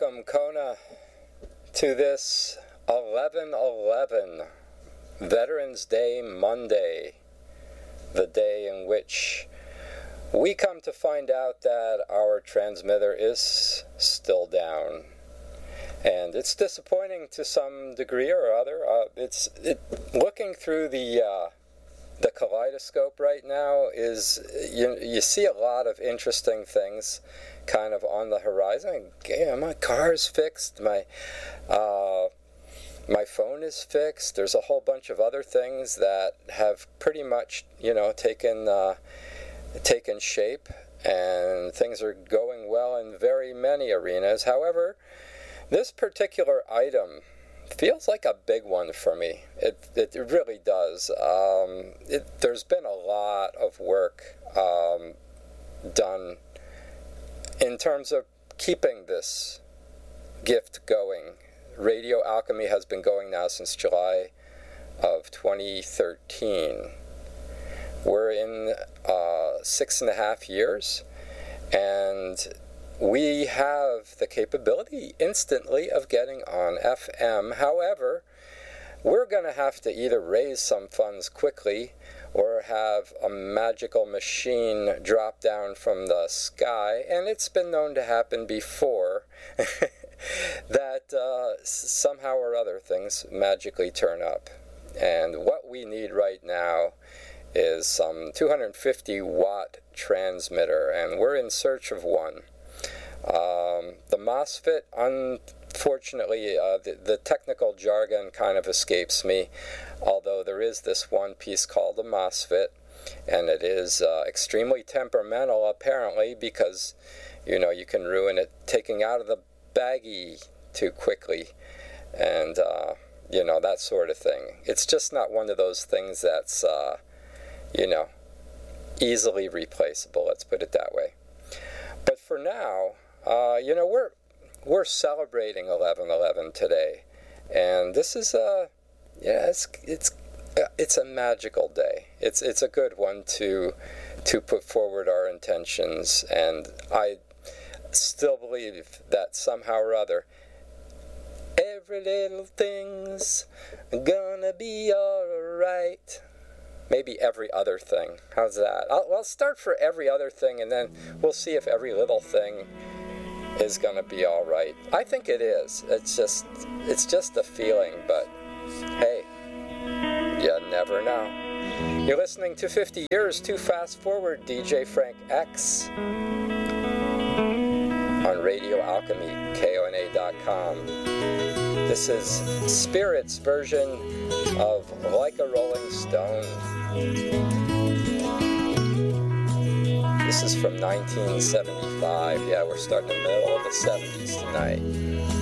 Welcome, Kona, to this 11/11, Veterans Day Monday, the day in which we come to find out that our transmitter is still down. And it's disappointing to some degree or other. Looking through the kaleidoscope right now is you see a lot of interesting things kind of on the horizon. Yeah, my car's fixed, my phone is fixed. There's a whole bunch of other things that have pretty much taken shape, and things are going well in very many arenas. However, this particular item feels like a big one for me. It really does. There's been a lot of work done in terms of keeping this gift going. Radio Alchemy has been going now since July of 2013. We're in 6.5 years, and we have the capability instantly of getting on FM. However, we're going to have to either raise some funds quickly or have a magical machine drop down from the sky. And it's been known to happen before that somehow or other things magically turn up. And what we need right now is some 250-watt transmitter, and we're in search of one. The MOSFET, unfortunately, the technical jargon kind of escapes me, although there is this one piece called a MOSFET, and it is extremely temperamental, apparently, because, you can ruin it taking out of the baggie too quickly, and, that sort of thing. It's just not one of those things that's, easily replaceable, let's put it that way. But for now, we're celebrating 11/11 today, and this is it's a magical day. It's a good one to put forward our intentions, and I still believe that somehow or other, every little thing's gonna be alright. Maybe every other thing. How's that? I'll start for every other thing, and then we'll see if every little thing is going to be all right. I think it is. It's just a feeling, but hey, you never know. You're listening to 50 Years Too Fast Forward, DJ Frank X, on Radio Alchemy, KONA.com. This is Spirit's version of Like a Rolling Stone. This is from 1975. Yeah, we're starting in the middle of the 70s tonight.